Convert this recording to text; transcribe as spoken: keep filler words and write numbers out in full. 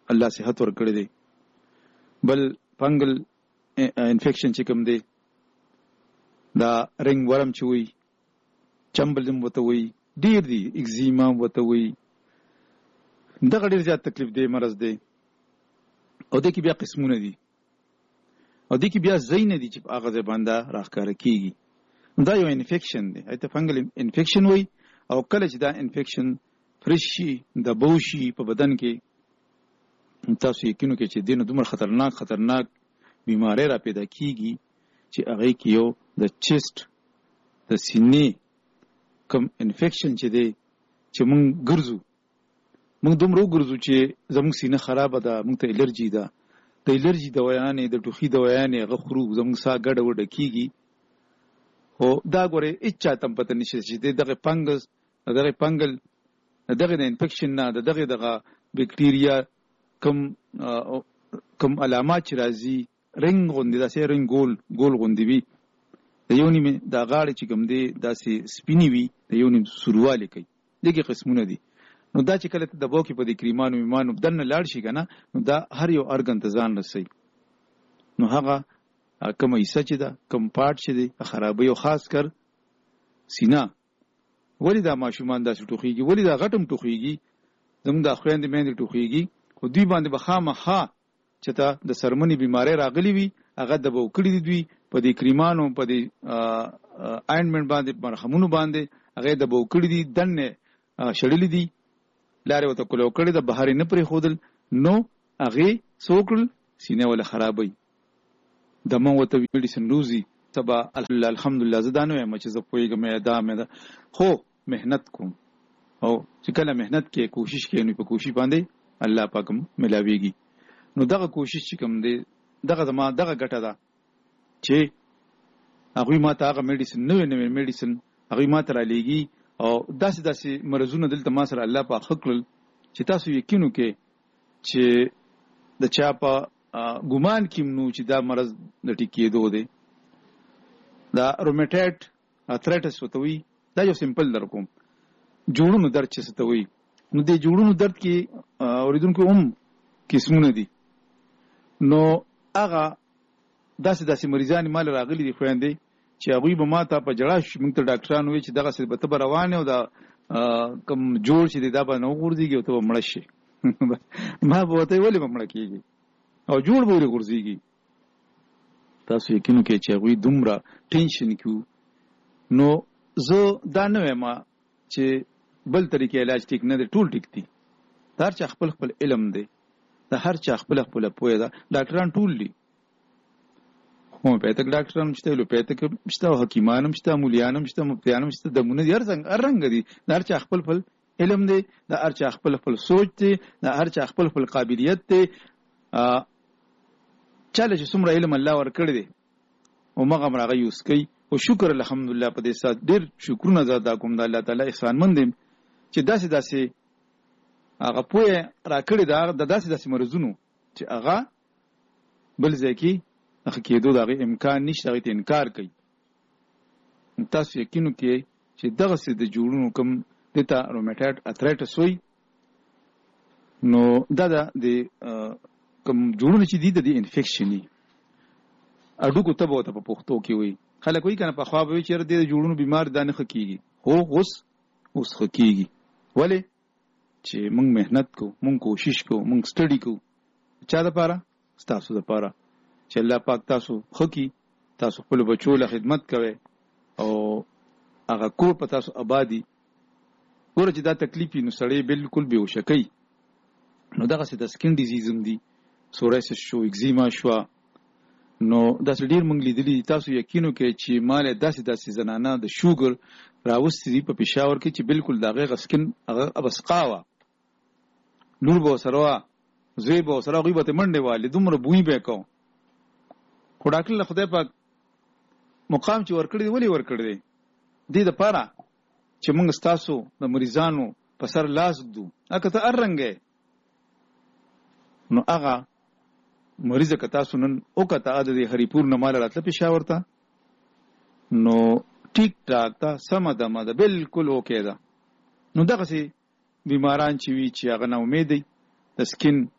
الله صحت ورکړي دی. بل فنګل انفیکشن چې کوم دی دا رنګ ورم چې وي چمبلزم وته وي ډیر دی اگزیما وته وي دغه ډیر زیات تکلیف دی مرض دی او د کی بیا قسمونه دي او د کی بیا زین دي چې هغه ځباندا راخکاره کیږي دا یو انفیکشن دی ایته فنګل انفیکشن وي او کله چې دا انفیکشن فرش شي د بوشي په بدن کې تاسو یقینو کې چې دینه دومره خطرناک خطرناک بیماری را پیدا کیږي چې هغه کې یو د چیست د سینې کوم انفیکشن چې دی چې مونږ ګرځو مونږ دومره ګرځو چې زموږ سینه خراب ده مونږ ته الرجی ده د الرجی دوايانې د ټوخي دوايانې غخرو زموږ سا ګډه وډه کیږي او دا ګوره اچا تم پته نشي چې دغه فنګس دغه فنګل دغه د انفیکشن نه دغه دغه بکټیریا کوم کوم علامات چې راځي رنګ غوندي دا سه رنګ ګول ګول غوندي وي د یو نیم دا غاړه چې کوم دی دا سه سپینی وي د یو نیم سورواله کوي دغه قسمونه دي نو دا چې کله د بوکي په د کریمانو ایمانو بدن لاړ شي کنه نو دا هر یو ارګن ته ځان رسي نو هغه کوم ایسه چې دا کوم پارت چې دی خرابې او خاص کر سینا ولی دا ماشومان دا ټوخیږي ولی دا غټم ټوخیږي زموږ د خويند مېند ټوخیږي خو دوی باندې بخامه ها چې تا د سرمنی بیماری راغلی وي هغه د بو کړی دی دوی په دې کریمانو په دې آینمنت باندې مرهمونو باندې هغه د بو کړی دی دنه شړلې دي لارې وته کولو کړی د بهاري نه پرې خودل نو هغه سوکل سینه ولا خرابوي دمو وته میډیسن روزي تبا الحمدلله زدانو یم چې زه پویګم دا مې دا خو مهنت کوم او چې کله مهنت کې کوشش کوي نو په کوشش باندې الله پاکم ملاويږي نو دغه کوشش چې کوم دی دغه زما دغه ګټه ده چې هغه ما ته هغه میډیسن نو نو میډیسن هغه ما ته را لېږي او داسې داسې مرزونه دلته ما سره الله پاک خپل چې تاسو یقینو کې چې د چا په ګمان کې نو چې دا مرز د ټیکېدو دی دا روماتویډ ارثرایټس وتوي دا یو سیمپل در کوم جوړونو درد چې ستوي نو د جوړونو درد کې اوریدونکو هم قسمونه دي نو هغه داسې داسې مریضان مال راغلي دي خويندې چې هغه به ما ته په جړا موږ ته ډاکټرانو وی چې دغه څه به ته روانه او دا کم جوړ شي دا به نو ورځيږي او ته مړ شي ما به ته ولې مړ کیږي او جوړ به ورځيږي تاسو یقینو کې چې هغه دومره ټینشن کیو نو زه دا نه وایم چې بل طریقې علاج ټیک نه دی ټول ټیک دي هر چا خپل خپل علم دی دا هر چا خپل خپل پوهه ده ډاکټران ټول دي خو په تک ډاکټران مشته لو په تک مشته حکیمان مشته مولیان مشته مفتیان مشته دمونه هر څنګه هر رنګ دي هر چا خپل خپل علم دی دا هر چا خپل خپل سوچ دی دا هر چا خپل خپل قابلیت دی ا چاله چې څومره علم الله ورکړي دی او مغه مرغه یوس کوي او شکر الحمدلله په دې سات ډیر شکرونه زاده کوم د الله تعالی احسان مند چې داسې داسې هغه پوهه راکړي دا د داسې داسې مرزونو چې هغه بل ځکه هغه کېدو دغه امکان نشته هغه انکار کوي تاسو یقینو کې چې دغه څه د جوړونو کوم دته روماتویډ ارثرایټس وي نو دا د کوم جوړونه چې دي د انفیکشني اډو کو تبو ته په پښتو کې وي خلک وایي کنه په خوا به چې د جوړونو بیمار دانه خکېږي هو اوس اوس خکېږي ولی چې مونږ مهنت کو مونږ کوشش کو مونږ سټډي کو چا د پاره تاسو د پاره چې الله پاک تاسو خکې تاسو خپل بچو له خدمت کوي او هغه کور په تاسو آبادی ګوره چې دا تکلیف نو سړی بالکل به وشکای نو دغه څه د سکین ډیزیزم دی سورایسس شو اگزیما شو نو دا ډیر مونږ لیدلی تاسو یقینو کې چې مال داسې داسې زنانه د شوګر راوستي په پېښور کې چې بالکل دغه غسکن هغه ابسقاوه نور به سره زوی به سره غیبت منډه والي دومره بوې به کو خو ډاکټر له خدای پاک مقام چې ورکړي ولی ورکړي دي د دې لپاره چې موږ تاسو د مریضانو په سر لاس دو اګه ته ارنګه نو هغه مریض که تاسو نن او که ته د هریپور نه مال راتله پېښور ته نو ټیک ټاک تا سم ده مده بالکل اوکې ده نو دغه سي بیماران چې وی چې هغه نه امید دي د سکین